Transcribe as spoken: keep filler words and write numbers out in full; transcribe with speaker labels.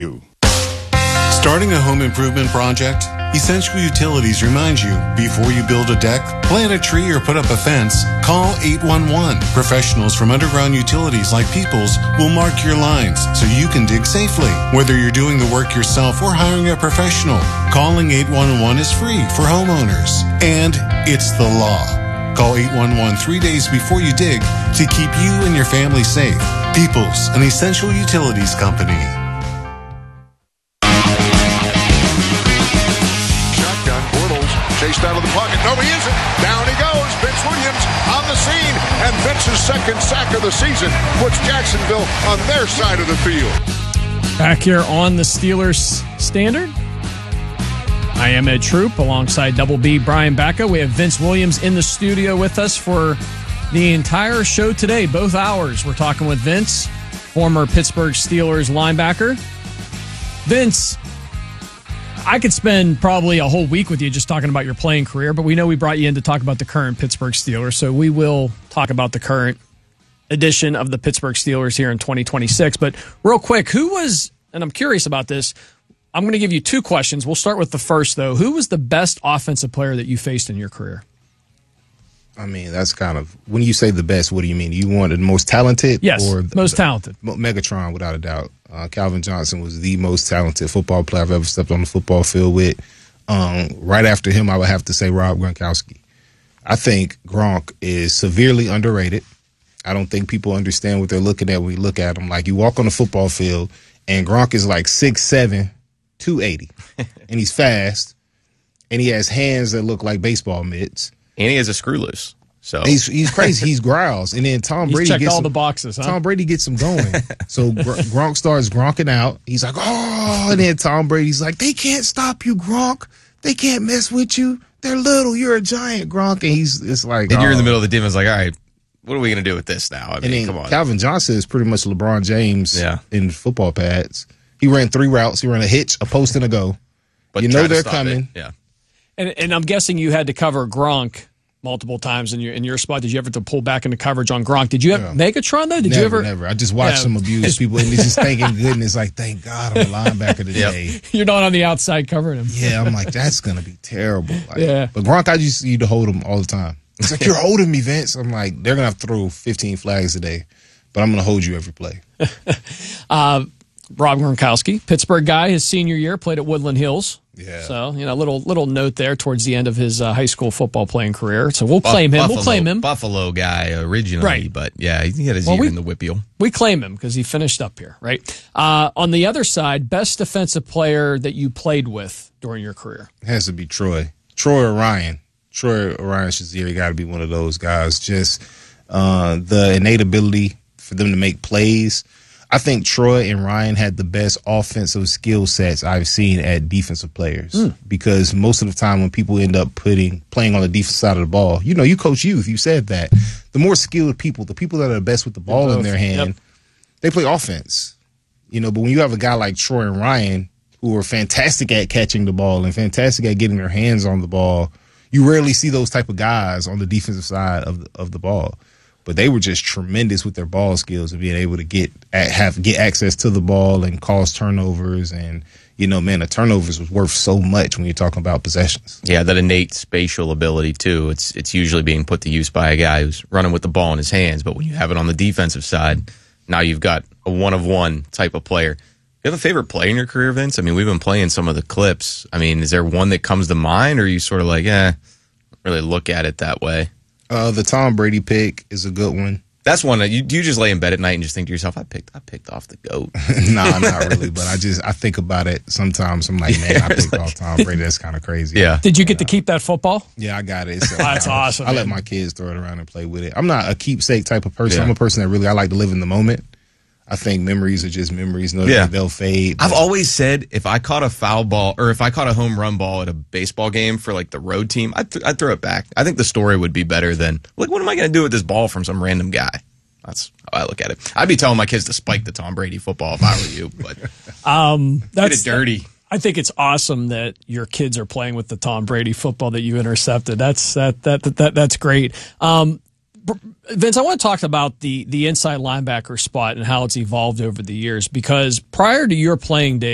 Speaker 1: You. Starting a home improvement project? Essential Utilities reminds you, before you build a deck, plant a tree, or put up a fence, call eight one one. Professionals from Underground Utilities like Peoples will mark your lines so you can dig safely. Whether you're doing the work yourself or hiring a professional, calling eight one one is free for homeowners. And it's the law. Call eight one one three days before you dig to keep you and your family safe. Peoples, an Essential Utilities company.
Speaker 2: Chased out of the pocket. No, he isn't. Down he goes. Vince Williams on the scene. And Vince's second sack of the season puts Jacksonville on their side of the field.
Speaker 3: Back here on the Steelers Standard, I am Ed Troop alongside Double B Brian Bacca. We have Vince Williams in the studio with us for the entire show today. Both hours we're talking with Vince, former Pittsburgh Steelers linebacker. Vince, I could spend probably a whole week with you just talking about your playing career, but we know we brought you in to talk about the current Pittsburgh Steelers, so we will talk about the current edition of the Pittsburgh Steelers here in twenty twenty-six. But real quick, who was, and I'm curious about this, I'm going to give you two questions. We'll start with the first, though. Who was the best offensive player that you faced in your career?
Speaker 4: I mean, that's kind of, when you say the best, what do you mean? You wanted the most talented?
Speaker 3: Yes,
Speaker 4: or the,
Speaker 3: most
Speaker 4: the,
Speaker 3: talented.
Speaker 4: Megatron, without a doubt. Uh, Calvin Johnson was the most talented football player I've ever stepped on the football field with. Um, right after him, I would have to say Rob Gronkowski. I think Gronk is severely underrated. I don't think people understand what they're looking at when we look at him. Like, you walk on the football field, and Gronk is like six seven, two eighty, and he's fast, and he has hands that look like baseball mitts.
Speaker 5: And he has a screw loose. So
Speaker 4: he's he's crazy. He's growls, and then Tom
Speaker 3: He's
Speaker 4: Brady
Speaker 3: checked
Speaker 4: gets
Speaker 3: all
Speaker 4: him,
Speaker 3: the boxes. Huh?
Speaker 4: Tom Brady gets him going. So Gr- Gronk starts gronking out. He's like, oh, and then Tom Brady's like, they can't stop you, Gronk. They can't mess with you. They're little. You're a giant, Gronk. And he's it's like,
Speaker 5: and
Speaker 4: oh.
Speaker 5: you're in the middle of the defense, like, all right, what are we going to do with this now? I mean,
Speaker 4: and then
Speaker 5: come on.
Speaker 4: Calvin Johnson is pretty much LeBron James
Speaker 5: yeah.
Speaker 4: in football pads. He ran three routes. He ran a hitch, a post, and a go.
Speaker 5: But
Speaker 4: you know they're coming.
Speaker 5: It. Yeah.
Speaker 3: And, and I'm guessing you had to cover Gronk multiple times in your in your spot. Did you ever have to pull back into coverage on Gronk? Did you have yeah. Megatron though? Did
Speaker 4: never,
Speaker 3: you ever?
Speaker 4: Never. I just watched yeah. them abuse people, and it's just thinking goodness, like, thank God I'm a linebacker today.
Speaker 3: Yep. You're not on the outside covering him.
Speaker 4: Yeah, I'm like, that's gonna be terrible. Like,
Speaker 3: yeah.
Speaker 4: But Gronk, I just need to hold him all the time. It's like, you're holding me, Vince. I'm like, they're gonna have to throw fifteen flags today, but I'm gonna hold you every play.
Speaker 3: uh, Rob Gronkowski, Pittsburgh guy, his senior year, played at Woodland Hills.
Speaker 4: Yeah.
Speaker 3: So, you know, little little note there towards the end of his uh, high school football playing career. So we'll claim him.
Speaker 5: Buffalo,
Speaker 3: we'll claim him.
Speaker 5: Buffalo guy originally,
Speaker 3: right.
Speaker 5: But yeah, he had his
Speaker 3: well,
Speaker 5: year
Speaker 3: we,
Speaker 5: in the Whippeal.
Speaker 3: We claim him because he finished up here, right? Uh, on the other side, best defensive player that you played with during your career?
Speaker 4: It has to be Troy. Troy Orion. Troy Orion Shazier got to be one of those guys. Just uh, the innate ability for them to make plays. I think Troy and Ryan had the best offensive skill sets I've seen at defensive players mm. because most of the time when people end up putting playing on the defensive side of the ball, you know, you coach youth, you said that. The more skilled people, the people that are the best with the ball in their hand, yep. they play offense. You know, but when you have a guy like Troy and Ryan who are fantastic at catching the ball and fantastic at getting their hands on the ball, you rarely see those type of guys on the defensive side of the, of the ball. But they were just tremendous with their ball skills and being able to get have get access to the ball and cause turnovers. And, you know, man, the turnovers was worth so much when you're talking about possessions.
Speaker 5: Yeah, that innate spatial ability, too. It's it's usually being put to use by a guy who's running with the ball in his hands. But when you have it on the defensive side, now you've got a one-of-one type of player. You have a favorite play in your career, Vince? I mean, we've been playing some of the clips. I mean, is there one that comes to mind, or are you sort of like, eh, really look at it that way?
Speaker 4: Uh, the Tom Brady pick is a good one.
Speaker 5: That's one that you do you just lay in bed at night and just think to yourself, I picked I picked off the GOAT.
Speaker 4: Nah, not really, but I just I think about it sometimes. I'm like, man, I picked off Tom Brady. That's kind of crazy.
Speaker 5: Yeah.
Speaker 3: Did you get to keep that football?
Speaker 4: Yeah, I got it. So
Speaker 3: That's
Speaker 4: I,
Speaker 3: awesome.
Speaker 4: I
Speaker 3: man.
Speaker 4: let my kids throw it around and play with it. I'm not a keepsake type of person.
Speaker 5: Yeah.
Speaker 4: I'm a person that really I like to live in the moment. I think memories are just memories. No,
Speaker 5: yeah.
Speaker 4: they'll fade.
Speaker 5: I've always said if I caught a foul ball or if I caught a home run ball at a baseball game for like the road team, I'd, th- I'd throw it back. I think the story would be better than, like, what am I going to do with this ball from some random guy? That's how I look at it. I'd be telling my kids to spike the Tom Brady football if I were you, but
Speaker 3: um, that's
Speaker 5: get it dirty.
Speaker 3: I think it's awesome that your kids are playing with the Tom Brady football that you intercepted. That's that that that, that that's great. Um, Vince, I want to talk about the the inside linebacker spot and how it's evolved over the years, because prior to your playing days,